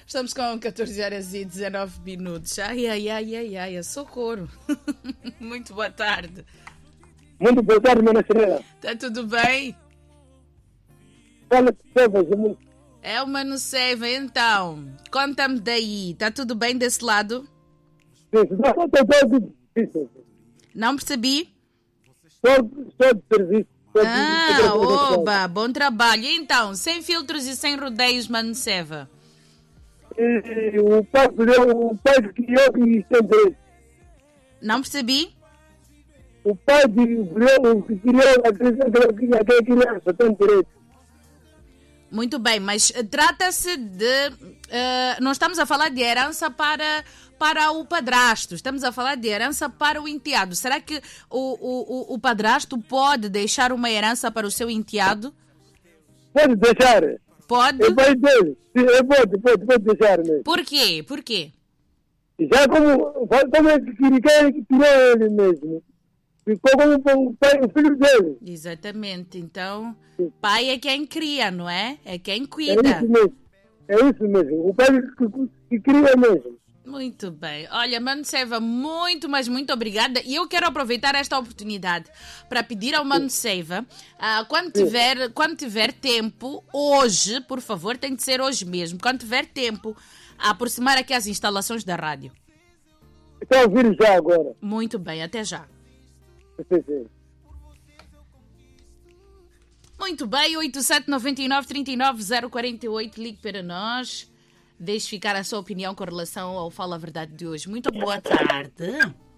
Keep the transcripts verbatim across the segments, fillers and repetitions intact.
Estamos com catorze horas e dezanove minutos. Ai, ai, ai, ai, ai, socorro. Muito boa tarde. Muito boa tarde, Mana Estrela. Está tudo bem? Fala de Seva, muito. É o Mano Seiva, então. Conta-me daí. Está tudo bem desse lado? Estou todo de serviço. Não percebi? Estou de serviço. Ah, oba, bom trabalho. Então, sem filtros e sem rodeios, Mano Seiva. E o pai criou, o pai criou e tem direito. Não percebi? O pai criou, que criou aquela criança tem direito. Muito bem, mas trata-se de... Uh, não estamos a falar de herança para, para o padrasto, estamos a falar de herança para o enteado. Será que o, o, o padrasto pode deixar uma herança para o seu enteado? Pode deixar. Pode? É pai dele. Pode, pode, pode deixar mesmo. Por quê? Por quê? Já como, como é que quem tirou ele mesmo. Ficou como o pai, o filho dele. Exatamente. Então, pai é quem cria, não é? É quem É cuida. isso mesmo. É isso mesmo. O pai que, que cria mesmo. Muito bem. Olha, Mano Seiva, muito, mas muito obrigada. E eu quero aproveitar esta oportunidade para pedir ao Mano Seiva, uh, quando, tiver, quando tiver tempo, hoje, por favor, tem de ser hoje mesmo, quando tiver tempo, a aproximar aqui as instalações da rádio. Estou a ouvir já agora. Muito bem, até já. Sim, sim. Muito bem, oito sete nove nove, três nove zero quatro oito, ligue para nós. Deixe ficar a sua opinião com relação ao Fala a Verdade de hoje. Muito boa tarde.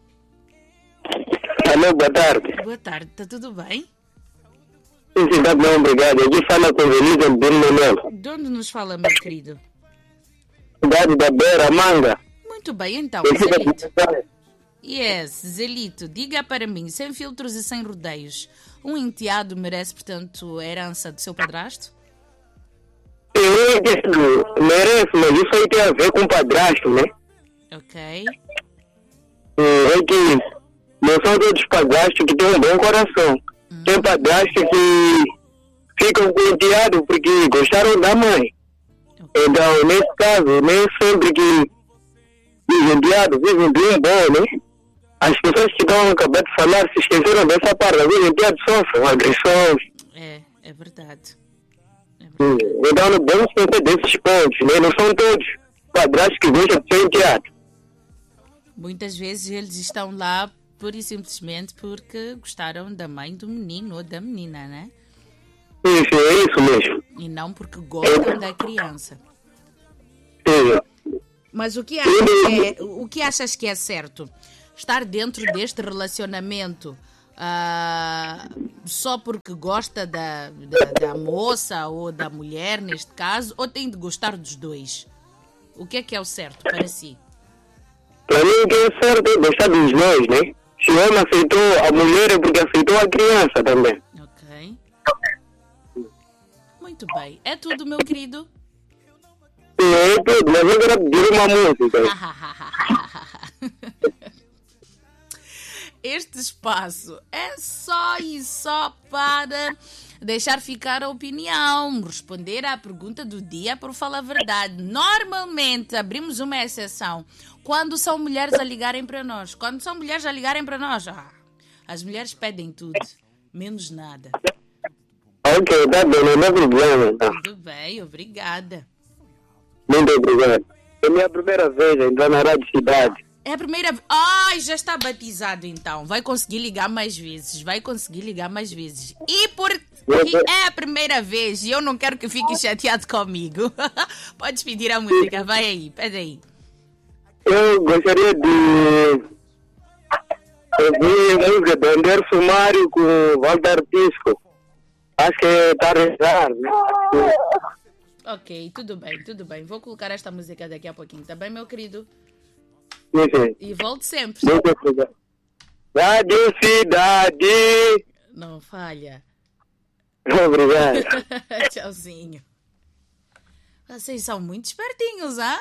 Alô, boa tarde. Boa tarde, está tudo bem? Sim, sim, está bem, obrigado. Aqui fala com o Zelito de Manuel. De onde nos fala, meu querido? Cidade da Beira, Manga. Muito bem, então, Eu fico Zelito. aqui. Yes, Zelito, diga para mim, sem filtros e sem rodeios, um enteado merece, portanto, a herança do seu padrasto? Eu entendo, merece, mas isso aí tem a ver com o padrasto, né? Ok. É que não são todos padrastos que têm um bom coração. Hum. Tem padrastos que ficam com o enteado porque gostaram da mãe. Okay. Então, nesse caso, nem sempre que os enteados vivem bem bom, né? As pessoas que estão acabando de falar se esqueceram dessa parte. Os enteados sofrem agressões. É, é verdade. É verdade. Então, não vamos pensar desses pontos, né? Não são todos padrastos que gostam de ser enteado. Muitas vezes eles estão lá pura e simplesmente porque gostaram da mãe do menino ou da menina, né? Isso, é isso mesmo. E não porque gostam é. da criança. Sim. Mas o que, achas que é, o que achas que é certo? Estar dentro deste relacionamento uh, só porque gosta da, da, da moça ou da mulher, neste caso, ou tem de gostar dos dois? O que é que é o certo para si? Para mim o que é certo é gostar dos dois, né? Se o homem aceitou a mulher é porque aceitou a criança também. Ok. Muito bem. É tudo, meu querido? Sim, é tudo, mas eu quero pedir uma música. Este espaço é só e só para deixar ficar a opinião, responder à pergunta do dia por falar a verdade. Normalmente abrimos uma exceção quando são mulheres a ligarem para nós. Quando são mulheres a ligarem para nós, ah, as mulheres pedem tudo, menos nada. Ok, tá bem, não é problema. Tá. Tudo bem, obrigada. Muito obrigado. É minha primeira vez a entrar na rádio cidade. É a primeira vez. Ai, já está batizado então. Vai conseguir ligar mais vezes. Vai conseguir ligar mais vezes. E porque é a primeira vez e eu não quero que fique chateado comigo. Podes pedir a música. Vai aí, pede aí. Eu gostaria de ouvir a música do Anderson Mário com o Walter Pisco. Acho que está a rezar, né? Ok, tudo bem, tudo bem. Vou colocar esta música daqui a pouquinho. Tá bem, meu querido? Sim, sim. E volte sempre. Muito obrigado. Rádio Cidade. Não falha. Obrigado. Tchauzinho. Vocês são muito espertinhos, ah?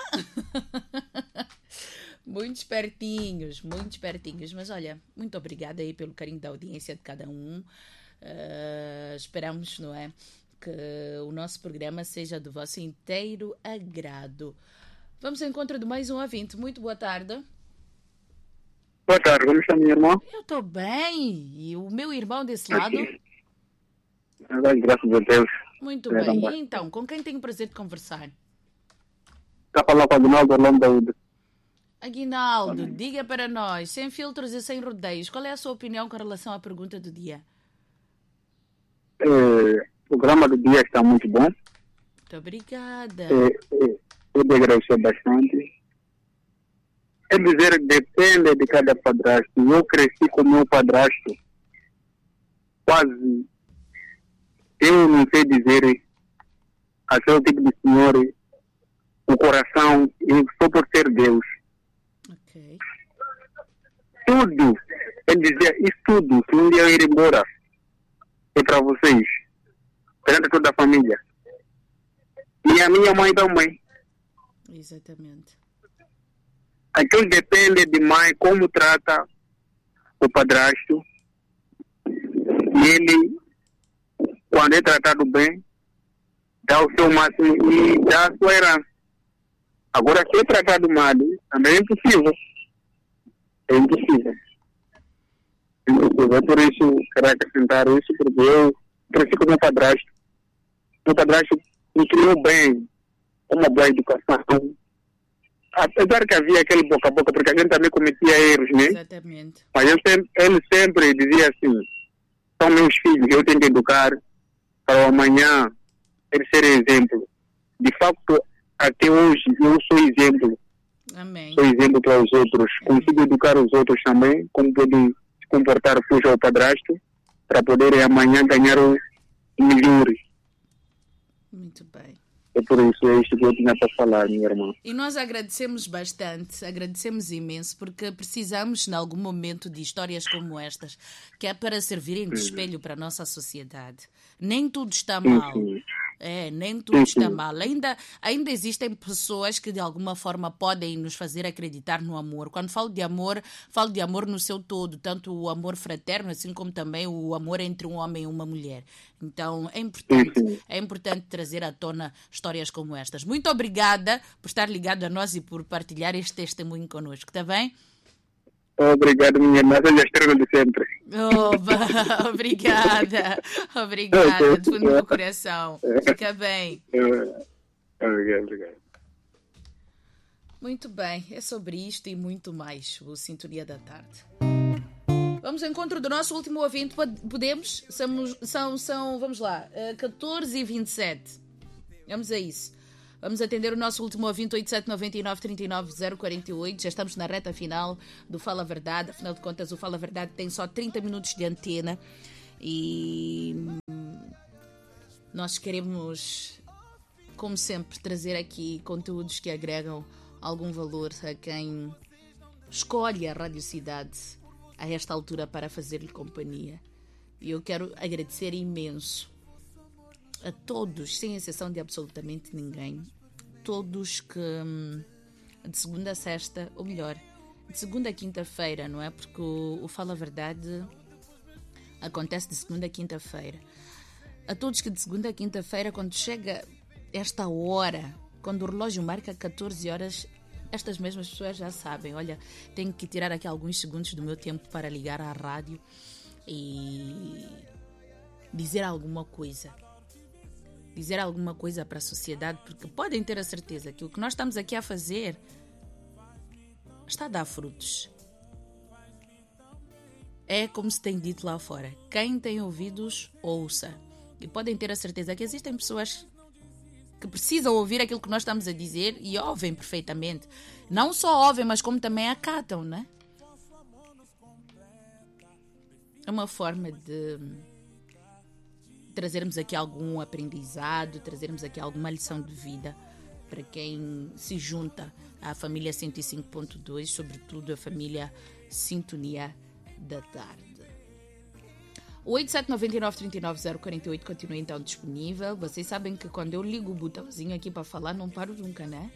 Muito espertinhos, muito espertinhos. Mas olha, muito obrigada aí pelo carinho da audiência de cada um. Uh, esperamos, não é, que o nosso programa seja do vosso inteiro agrado. Vamos ao encontro de mais um ouvinte. Muito boa tarde. Boa tarde, como está minha irmã? Eu estou bem. E o meu irmão desse lado? Aqui. Graças a Deus. Muito é, bem. E então, com quem tenho o prazer de conversar? Está a falar com o Aguinaldo Orlando Daúde. Aguinaldo, Amém. Diga para nós, sem filtros e sem rodeios, qual é a sua opinião com relação à pergunta do dia? É, o programa do dia está muito bom. Muito obrigada. É, é, eu agradeço bastante. É dizer que depende de cada padrasto. Eu cresci com o meu padrasto. Quase. Eu não sei dizer aquele tipo de senhor, o coração, só por ser Deus. Okay. Tudo. Ele dizia, isso tudo, se um dia eu ir embora, é para vocês. Perante toda a família. E a minha mãe também. Exatamente. Aquilo depende de mãe, como trata o padrasto. E ele, quando é tratado bem, dá o seu máximo e dá a sua herança. Agora, se é tratado mal, também é impossível. É impossível. É impossível. É por isso que quero acrescentar isso, porque eu cresci com o meu padrasto. Meu padrasto me criou bem, com uma boa educação. Apesar que havia aquele boca a boca, porque a gente também cometia erros, né? Exatamente. Mas ele sempre, ele sempre dizia assim, são meus filhos, eu tenho que educar para o amanhã eles serem exemplo. De facto, até hoje, eu sou exemplo. Amém. Sou exemplo para os outros. Amém. Consigo educar os outros também, como podem se comportar fujo ao padrasto, para poderem amanhã ganhar o melhor. Muito bem. É por isso, é isto que eu tinha para falar, minha irmã. E nós agradecemos bastante, agradecemos imenso, porque precisamos, em algum momento, de histórias como estas, que é para servirem de espelho para a nossa sociedade. Nem tudo está mal. Sim, sim. É, nem tudo está mal. Ainda, ainda existem pessoas que de alguma forma podem nos fazer acreditar no amor. Quando falo de amor, falo de amor no seu todo, tanto o amor fraterno, assim como também o amor entre um homem e uma mulher. Então é importante, é importante trazer à tona histórias como estas. Muito obrigada por estar ligado a nós e por partilhar este testemunho connosco, está bem? Obrigado, minha irmã. Seja a estrela de sempre. Oba, obrigada. Obrigada, de fundo do meu coração. Fica bem. Obrigado, obrigado. Muito bem, é sobre isto e muito mais. O Sintonia da Tarde. Vamos ao encontro do nosso último ouvinte. Podemos? Somos, são, são, vamos lá, catorze e vinte e sete. Vamos a isso. Vamos atender o nosso último ouvinte, oito sete nove nove, três nove zero quatro oito. Já estamos na reta final do Fala Verdade. Afinal de contas, o Fala Verdade tem só trinta minutos de antena. E nós queremos, como sempre, trazer aqui conteúdos que agregam algum valor a quem escolhe a Rádio Cidade a esta altura para fazer-lhe companhia. E eu quero agradecer imenso a todos, sem exceção de absolutamente ninguém, todos que de segunda a sexta, ou melhor, de segunda a quinta-feira, não é? Porque o, o Fala Verdade acontece de segunda a quinta-feira. A todos que de segunda a quinta-feira, quando chega esta hora, quando o relógio marca catorze horas, estas mesmas pessoas já sabem, olha, tenho que tirar aqui alguns segundos do meu tempo para ligar à rádio e dizer alguma coisa. Dizer alguma coisa para a sociedade, porque podem ter a certeza que o que nós estamos aqui a fazer está a dar frutos. É como se tem dito lá fora, quem tem ouvidos, ouça. E podem ter a certeza que existem pessoas que precisam ouvir aquilo que nós estamos a dizer e ouvem perfeitamente. Não só ouvem, mas como também acatam, né? É uma forma de trazermos aqui algum aprendizado, trazermos aqui alguma lição de vida para quem se junta à família cento e cinco ponto dois, sobretudo a família Sintonia da Tarde. O oito sete nove nove, três nove zero quatro oito continua então disponível. Vocês sabem que quando eu ligo o botãozinho aqui para falar, não paro nunca, né?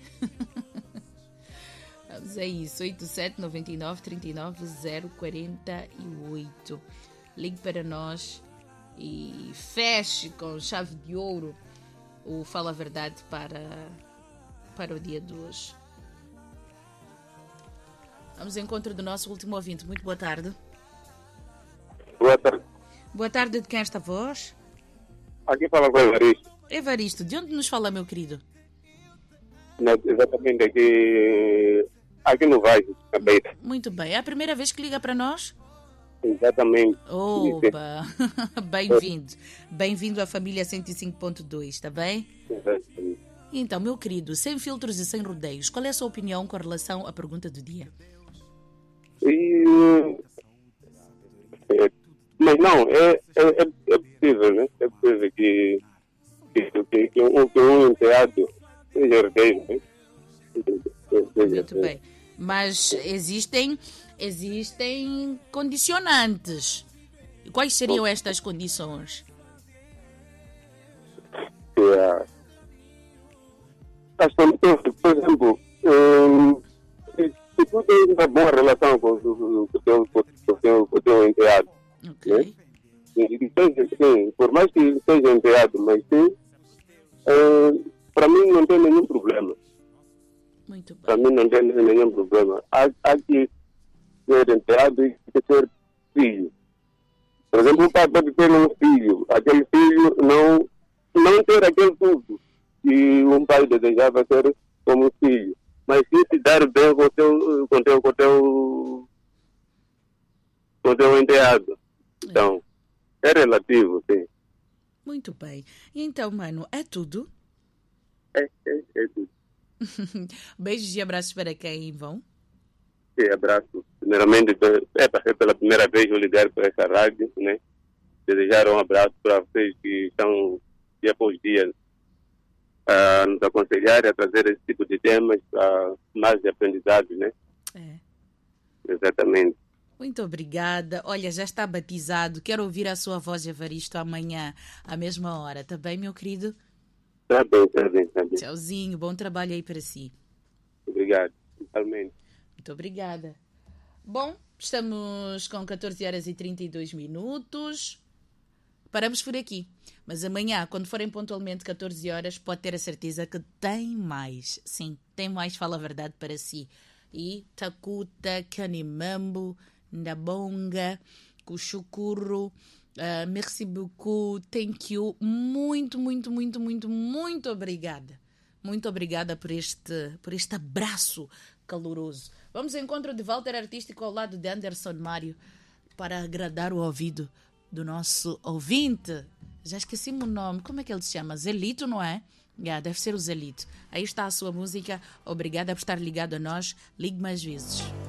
Vamos a isso, oito sete nove nove, três nove zero quatro oito. Ligue para nós e feche com chave de ouro o Fala Verdade para, para o dia de hoje. Vamos ao encontro do nosso último ouvinte. Muito boa tarde. Boa tarde. Boa tarde, de quem é esta voz? Aqui fala com o Evaristo. Evaristo, de onde nos fala, meu querido? Não, exatamente aqui, aqui no Vale, na Beira. Muito bem. É a primeira vez que liga para nós? Exatamente. Oba! Bem-vindo. Bem-vindo à família cento e cinco ponto dois, está bem? Exatamente. Então, meu querido, sem filtros e sem rodeios, qual é a sua opinião com relação à pergunta do dia? E, é, mas não, é, é, é possível, né? É possível que, que, que, que, um, que um enteado seja herdeiro, né? Muito bem. Mas existem, existem condicionantes. E quais seriam estas condições? É, as condições, por exemplo, hum, se, se tu tens uma boa relação com o com, com, teu, com, o teu, com o teu enteado, Ok. né? E, e seja, sim, por mais que seja enteado, mas sim, é, para mim não tem nenhum problema. Muito bem. Para mim não tem nenhum problema. Há, há que ser enteado e ser filho. Por exemplo, o pai pode ter um filho, aquele filho não, não ter aquele tudo que um pai desejava ter como filho. Mas se se dar bem com o teu, com o teu, com o teu, com o teu enteado. Então, é relativo, sim. Muito bem. E então, mano, é tudo? É, é, é tudo. Beijos e abraços para quem vão? Sim, abraço. Primeiramente, é, é pela primeira vez eu ligar para essa rádio, né? Desejar um abraço para vocês que estão dia após dia a nos aconselhar e a trazer esse tipo de temas para mais de aprendizados, né? É. Exatamente. Muito obrigada. Olha, já está batizado. Quero ouvir a sua voz, Evaristo, amanhã, à mesma hora. Tá bem, meu querido? Está bem, está bem, está bem. Tchauzinho. Bom trabalho aí para si. Obrigado. Totalmente. Muito obrigada. Bom, estamos com catorze horas e trinta e dois minutos. Paramos por aqui. Mas amanhã, quando forem pontualmente catorze horas, pode ter a certeza que tem mais. Sim, tem mais Fala a Verdade para si. E Takuta, Kanimambo, Ndabonga, Kushukuru, uh, merci beaucoup, thank you. Muito, muito, muito, muito, muito obrigada. Muito obrigada por este, por este abraço caloroso. Vamos ao encontro de Walter Artístico ao lado de Anderson Mário para agradar o ouvido do nosso ouvinte. Já esqueci o nome. Como é que ele se chama? Zelito, não é? Yeah, deve ser o Zelito. Aí está a sua música. Obrigada por estar ligado a nós. Ligue mais vezes.